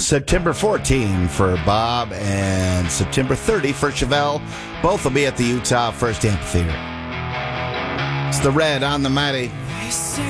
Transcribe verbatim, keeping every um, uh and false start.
September fourteenth for Bob and September thirtieth for Chevelle. Both will be at the Utah First Amphitheater. It's the Red on the Mighty.